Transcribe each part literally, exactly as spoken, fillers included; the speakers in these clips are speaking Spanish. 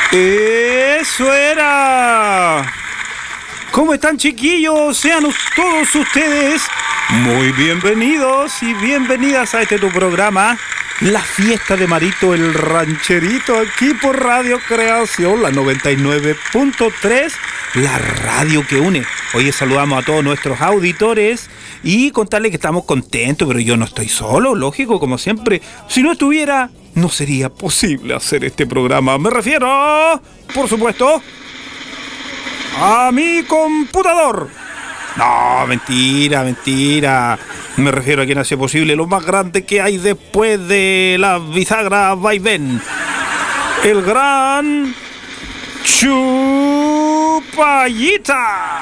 ¡Eso era! ¿Cómo están, chiquillos? Sean todos ustedes muy bienvenidos y bienvenidas a este tu programa, La Fiesta de Marito el Rancherito, aquí por Radio Creación, la noventa y nueve punto tres, la radio que une. Hoy saludamos a todos nuestros auditores y contarles que estamos contentos, pero yo no estoy solo, lógico, como siempre. Si no estuviera, no sería posible hacer este programa. Me refiero, por supuesto, a mi computador. No, mentira, mentira. Me refiero a quien hace posible lo más grande que hay después de la bisagra vaivén. El gran Chupallita.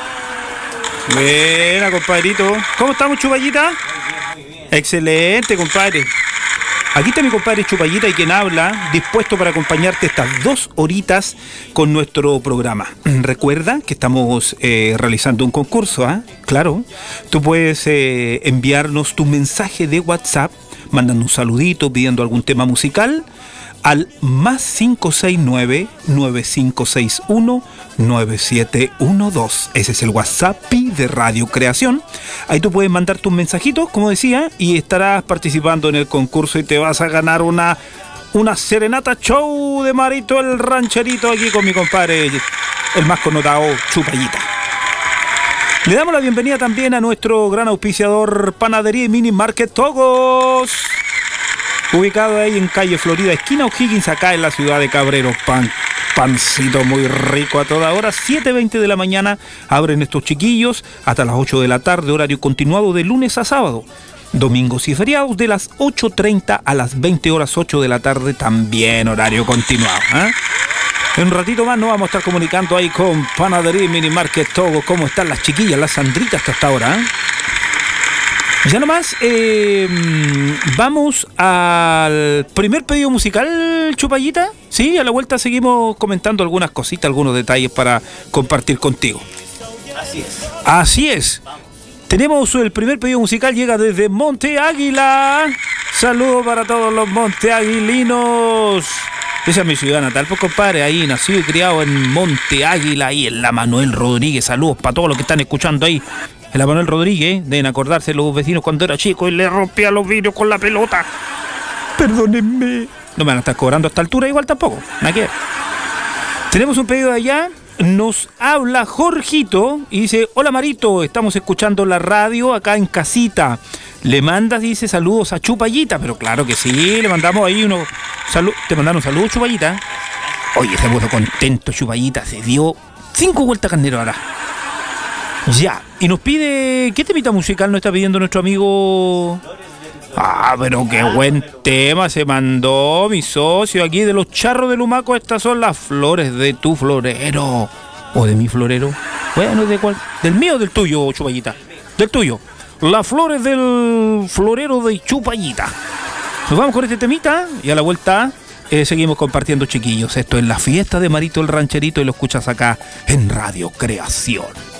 Buena, compadrito. ¿Cómo estamos, Chupallita? Excelente, compadre. Aquí está mi compadre Chupallita y quien habla, dispuesto para acompañarte estas dos horitas con nuestro programa. Recuerda que estamos eh, realizando un concurso, ¿ah? ¿eh? Claro. Tú puedes eh, enviarnos tu mensaje de WhatsApp, mandando un saludito, pidiendo algún tema musical, al más cinco seis nueve, nueve cinco seis uno, nueve siete uno dos. Ese es el WhatsApp de Radio Creación. Ahí tú puedes mandar tus mensajitos, como decía, y estarás participando en el concurso y te vas a ganar una, una serenata show de Marito el Rancherito aquí con mi compadre, el más connotado Chupallita. Le damos la bienvenida también a nuestro gran auspiciador Panadería y Mini Market Togos, ubicado ahí en calle Florida, esquina O'Higgins, acá en la ciudad de Cabrero. Pan, pancito muy rico a toda hora. siete veinte de la mañana abren estos chiquillos hasta las ocho de la tarde, horario continuado de lunes a sábado. Domingos y feriados de las ocho treinta a las veinte horas, ocho de la tarde, también horario continuado, ¿eh? En un ratito más nos vamos a estar comunicando ahí con Panadería y Mini Market Togo. ¿Cómo están las chiquillas, las Sandritas hasta esta hora, eh? Ya nomás, eh, vamos al primer pedido musical, Chupallita. Sí, a la vuelta seguimos comentando algunas cositas, algunos detalles para compartir contigo. Así es. Así es. Tenemos el primer pedido musical, llega desde Monte Águila. Saludos para todos los monteaguilinos. Esa es mi ciudad natal, pues compadre, ahí nacido y criado en Monte Águila, ahí en la Manuel Rodríguez. Saludos para todos los que están escuchando ahí. En la Manuel Rodríguez, deben acordarse los vecinos cuando era chico y le rompía los vidrios con la pelota. Perdónenme. No me van a estar cobrando a esta altura igual tampoco. Nada que ver. Tenemos un pedido de allá. Nos habla Jorgito y dice: hola Marito, estamos escuchando la radio acá en casita. Le mandas, dice, saludos a Chupallita. Pero claro que sí, le mandamos ahí uno. Salu- Te mandaron saludos, Chupallita. Oye, se puso contento Chupallita. Se dio cinco vueltas carnero ahora. Ya, y nos pide... ¿Qué temita musical nos está pidiendo nuestro amigo? Ah, pero qué buen tema se mandó mi socio aquí de los Charros de Lumaco. Estas son las flores de tu florero. ¿O de mi florero? Bueno, ¿de cuál? ¿Del mío o del tuyo, Chupallita? Del tuyo. Las flores del florero de Chupallita. Nos vamos con este temita y a la vuelta eh, seguimos compartiendo, chiquillos. Esto es La Fiesta de Marito el Rancherito y lo escuchas acá en Radio Creación.